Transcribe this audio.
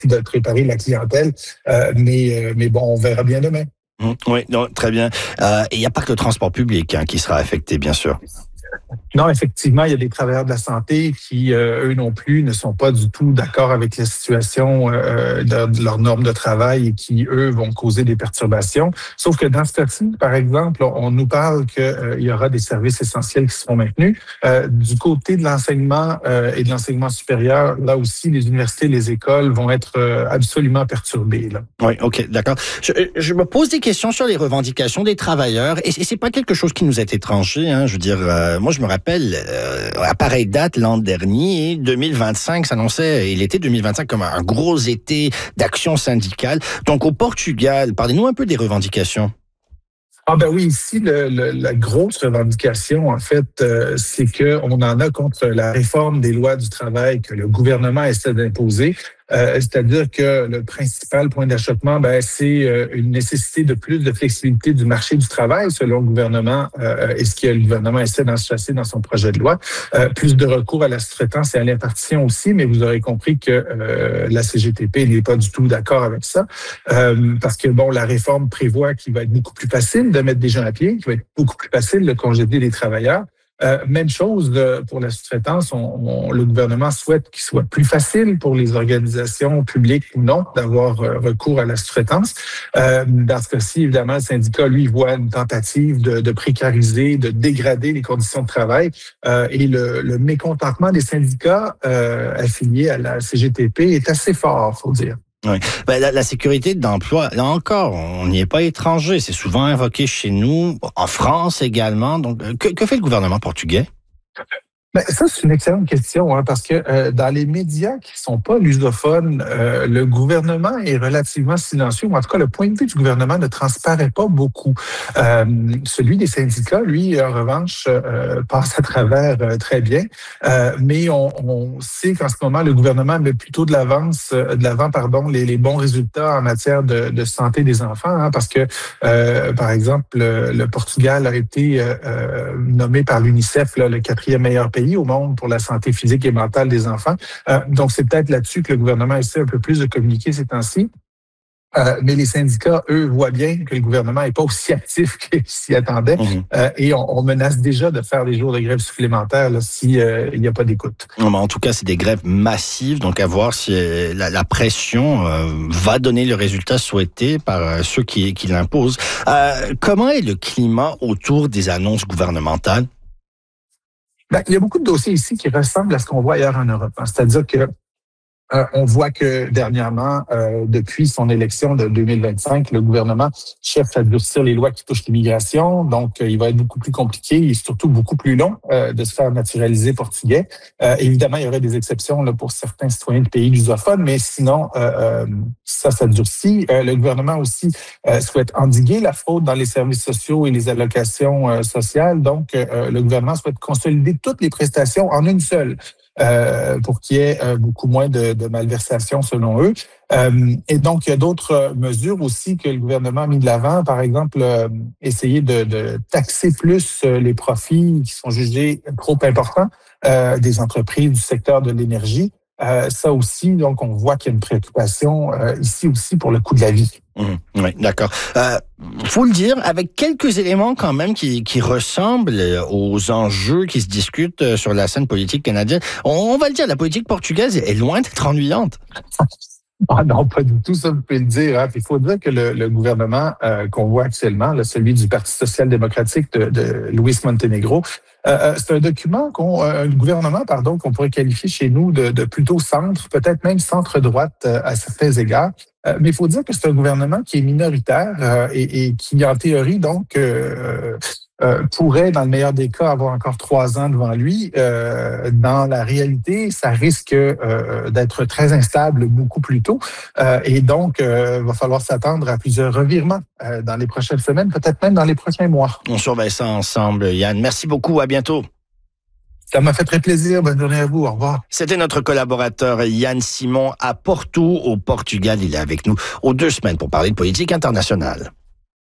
de préparer la clientèle. Mais bon, on verra bien demain. Oui, non, très bien. Et il n'y a pas que le transport public qui sera affecté, bien sûr. Non, effectivement, il y a des travailleurs de la santé qui, eux non plus, ne sont pas du tout d'accord avec la situation de leurs normes de travail et qui, eux, vont causer des perturbations. Sauf que dans ce cas-ci, par exemple, on nous parle qu'il y aura des services essentiels qui seront maintenus. Du côté de l'enseignement et de l'enseignement supérieur, là aussi, les universités, les écoles vont être absolument perturbées. Là. Oui, OK, d'accord. Je me pose des questions sur les revendications des travailleurs et c'est pas quelque chose qui nous est étranger. Hein. Je veux dire, moi, je me rappelle, à pareille date, l'an dernier, 2025 s'annonçait, et l'été 2025 comme un gros été d'action syndicale. Donc, au Portugal, parlez-nous un peu des revendications. Ah ben oui, ici, la grosse revendication, en fait, c'est qu'on en a contre la réforme des lois du travail que le gouvernement essaie d'imposer. C'est-à-dire que le principal point d'achoppement, c'est une nécessité de plus de flexibilité du marché du travail, selon le gouvernement, et ce que le gouvernement essaie d'enchasser dans son projet de loi. Plus de recours à la sous-traitance et à l'impartition aussi, mais vous aurez compris que la CGTP n'est pas du tout d'accord avec ça, parce que, la réforme prévoit qu'il va être beaucoup plus facile de mettre des gens à pied, qu'il va être beaucoup plus facile de congédier les travailleurs. Même chose pour la sous-traitance. Le gouvernement souhaite qu'il soit plus facile pour les organisations publiques ou non d'avoir recours à la sous-traitance. Dans ce cas-ci, évidemment, le syndicat, lui, voit une tentative de précariser, de dégrader les conditions de travail. Et le mécontentement des syndicats affiliés à la CGTP est assez fort, faut dire. Oui. La sécurité d'emploi, là encore, on n'y est pas étranger. C'est souvent invoqué chez nous, en France également. Donc, que fait le gouvernement portugais? Ça, c'est une excellente question, parce que dans les médias qui sont pas lusophones, le gouvernement est relativement silencieux, ou en tout cas, le point de vue du gouvernement ne transparaît pas beaucoup. Celui des syndicats, lui, en revanche, passe à travers très bien. Mais on sait qu'en ce moment, le gouvernement met plutôt de l'avant, les bons résultats en matière de santé des enfants, parce que, par exemple, le Portugal a été nommé par l'UNICEF le 4e meilleur pays au monde pour la santé physique et mentale des enfants. Donc, c'est peut-être là-dessus que le gouvernement essaie un peu plus de communiquer ces temps-ci. Mais les syndicats, eux, voient bien que le gouvernement n'est pas aussi actif qu'ils s'y attendaient. Et on menace déjà de faire des jours de grève supplémentaires s'il n'y a pas d'écoute. En tout cas, c'est des grèves massives. Donc, à voir si la pression va donner le résultat souhaité par ceux qui l'imposent. Comment est le climat autour des annonces gouvernementales? Il y a beaucoup de dossiers ici qui ressemblent à ce qu'on voit ailleurs en Europe. C'est-à-dire que on voit que dernièrement, depuis son élection de 2025, le gouvernement cherche à durcir les lois qui touchent l'immigration. Donc, il va être beaucoup plus compliqué et surtout beaucoup plus long de se faire naturaliser portugais. Évidemment, il y aurait des exceptions pour certains citoyens de pays lusophones, mais sinon, ça durcit. Le gouvernement aussi souhaite endiguer la fraude dans les services sociaux et les allocations sociales. Donc, le gouvernement souhaite consolider toutes les prestations en une seule. Pour qu'il y ait beaucoup moins de malversations selon eux. Et donc, il y a d'autres mesures aussi que le gouvernement a mis de l'avant. Par exemple, essayer de taxer plus les profits qui sont jugés trop importants des entreprises du secteur de l'énergie. Ça aussi, donc, on voit qu'il y a une préoccupation ici aussi pour le coût de la vie. Oui, d'accord. Faut le dire, avec quelques éléments quand même qui ressemblent aux enjeux qui se discutent sur la scène politique canadienne. On va le dire, la politique portugaise est loin d'être ennuyante. Ah non, pas du tout, ça vous pouvez le dire. Il faut dire que le gouvernement qu'on voit actuellement, celui du Parti social-démocratique de Luis Montenegro, c'est un gouvernement qu'on pourrait qualifier chez nous de plutôt centre, peut-être même centre-droite à certains égards. Mais il faut dire que c'est un gouvernement qui est minoritaire et qui, en théorie, donc, pourrait, dans le meilleur des cas, avoir encore 3 ans devant lui. Dans la réalité, ça risque d'être très instable beaucoup plus tôt. Et donc, va falloir s'attendre à plusieurs revirements dans les prochaines semaines, peut-être même dans les prochains mois. On surveille ça ensemble, Yann. Merci beaucoup. À bientôt. Ça m'a fait très plaisir. Bonne journée à vous. Au revoir. C'était notre collaborateur Yann Simon à Porto, au Portugal. Il est avec nous aux 2 semaines pour parler de politique internationale.